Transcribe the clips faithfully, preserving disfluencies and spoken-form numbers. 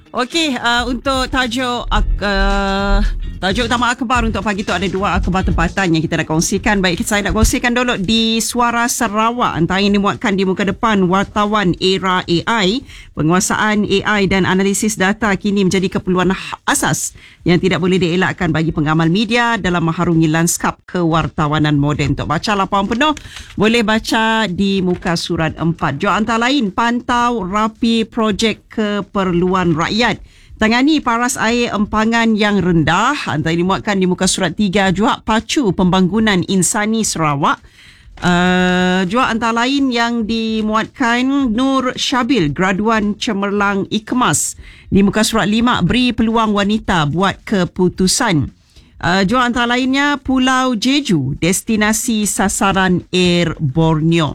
Okey, uh, untuk tajuk uh, tajuk utama akhbar untuk pagi tu ada dua akhbar tempatan yang kita nak kongsikan. Baik, saya nak kongsikan dulu di Suara Sarawak, antara yang dimuatkan di muka depan wartawan era A I. Penguasaan A I dan analisis data kini menjadi keperluan asas yang tidak boleh dielakkan bagi pengamal media dalam mengharungi lanskap kewartawanan moden. Untuk baca laporan penuh, boleh baca di muka surat empat. Jo antara lain, pantau rapi projek keperluan rakyat. Tangani paras air empangan yang rendah, antara dimuatkan di muka surat tiga. Juga pacu pembangunan insani Sarawak. Uh, juga antara lain yang dimuatkan Nur Syabil, graduan cemerlang Ikmas. Di muka surat lima, beri peluang wanita buat keputusan. Uh, juga antara lainnya Pulau Jeju, destinasi sasaran Air Borneo.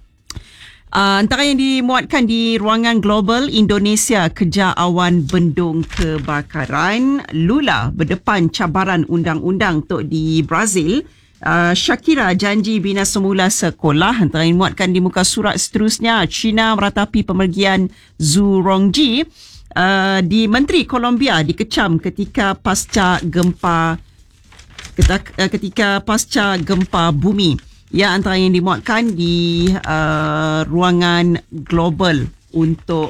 Uh, antara yang dimuatkan di ruangan global, Indonesia kejar awan bendung kebakaran. Lula berdepan cabaran undang-undang untuk di Brazil. Uh, Shakira janji bina semula sekolah. Antara yang dimuatkan di muka surat seterusnya, China meratapi pemergian Zhu Rongji. Uh, di Menteri Colombia dikecam ketika pasca gempa ketika pasca gempa bumi. Ya, antara yang dimuatkan di uh, ruangan global untuk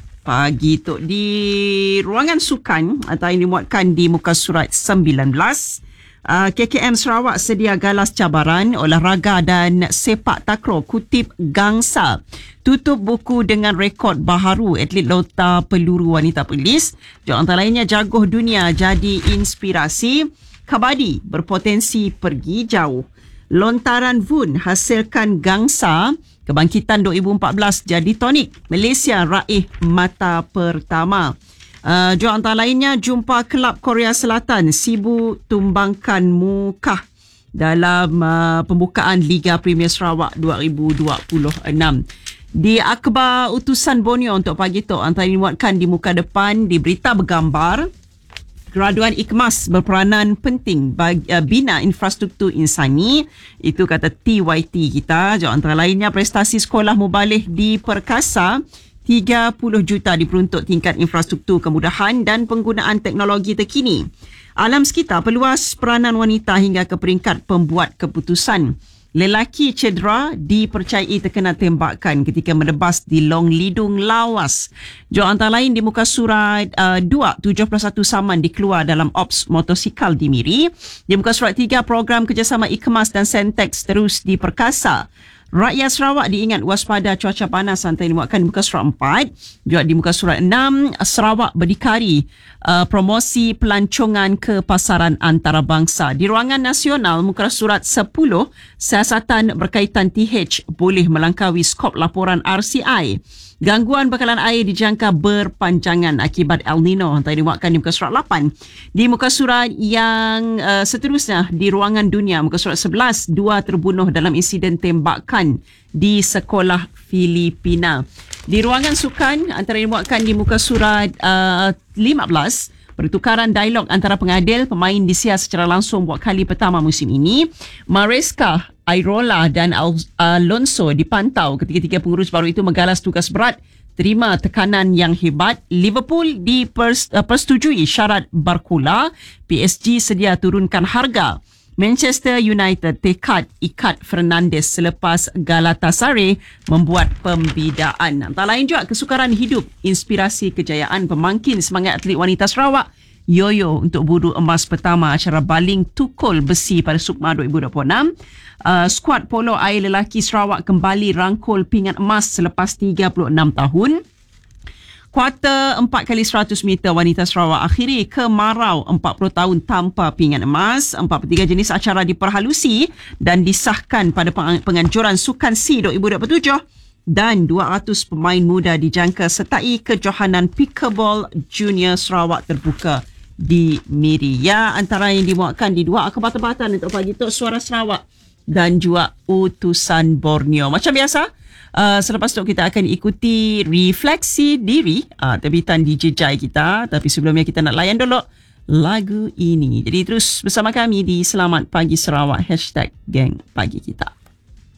pagi tu. Di ruangan sukan, antara yang dimuatkan di muka surat sembilan belas, uh, K K M Sarawak sedia galas cabaran olahraga dan sepak takraw, kutip Gangsa. Tutup buku dengan rekod baharu atlet lota peluru wanita polis. Juga antara lainnya, jaguh dunia jadi inspirasi. Kabadi berpotensi pergi jauh. Lontaran Vun hasilkan gangsa. Kebangkitan dua ribu empat belas jadi tonik. Malaysia raih mata pertama. Uh, juga antara lainnya, jumpa kelab Korea Selatan Sibu tumbangkan Mukah dalam uh, pembukaan Liga Premier Sarawak dua ribu dua puluh enam. Di akhbar utusan Borneo untuk pagi tu, antara yang dimuatkan di muka depan, di berita bergambar, graduan Ikmas berperanan penting bagi uh, bina infrastruktur insani. Itu kata T Y T kita. Juga antara lainnya, prestasi sekolah mubalih di Perkasa, tiga puluh juta diperuntuk tingkat infrastruktur kemudahan dan penggunaan teknologi terkini. Alam sekitar perluas peranan wanita hingga ke peringkat pembuat keputusan. Lelaki cedera dipercayai terkena tembakan ketika menebas di Long Lidung, Lawas. Juga antara lain di muka surat uh, dua, tujuh puluh satu saman dikeluar dalam ops motosikal di Miri. Di muka surat tiga, program kerjasama Ikmas dan Sentex terus diperkasa. Rakyat Sarawak diingat waspada cuaca panas, antara yang dimuatkan di muka surat empat. Juga di muka surat enam, Sarawak berdikari uh, promosi pelancongan ke pasaran antarabangsa. Di ruangan nasional, muka surat sepuluh, siasatan berkaitan T H boleh melangkaui skop laporan R C I. Gangguan bekalan air dijangka berpanjangan akibat El Nino, antara yang dimuatkan di muka surat lapan. Di muka surat yang uh, seterusnya, di ruangan dunia, muka surat sebelas, dua terbunuh dalam insiden tembakan di sekolah Filipina. Di ruangan sukan, antara yang dimuatkan di muka surat uh, lima belas, pertukaran dialog antara pengadil pemain disiar secara langsung buat kali pertama musim ini. Maresca, Airola dan Alonso dipantau ketika tiga pengurus baru itu menggalas tugas berat, terima tekanan yang hebat. Liverpool dipersetujui syarat Barcola. P S G sedia turunkan harga. Manchester United tekad ikat Fernandes selepas Galatasaray membuat pembidaan. Antara lain juga kesukaran hidup, inspirasi kejayaan pemangkin semangat atlet wanita Sarawak. Yoyo untuk buru emas pertama acara baling tukul besi pada Sukma dua ribu dua puluh enam. Uh, skuad polo air lelaki Sarawak kembali rangkul pingat emas selepas tiga puluh enam tahun. Kuarter empat kali seratus meter wanita Sarawak akhiri ke Marau empat puluh tahun tanpa pingat emas. empat puluh tiga jenis acara diperhalusi dan disahkan pada penganjuran Sukan C dua ribu dua puluh tujuh. Dan dua ratus pemain muda dijangka sertai kejohanan Pickleball Junior Sarawak terbuka di Miri. Ya, antara yang dimuatkan di dua akhbar tempatan untuk pagi tu, Suara Sarawak dan juga Utusan Borneo. Macam biasa, uh, selepas tu kita akan ikuti refleksi diri uh, terbitan D J Jai kita. Tapi sebelumnya kita nak layan dulu lagu ini. Jadi terus bersama kami di Selamat Pagi Sarawak, hashtag Geng Pagi Kita.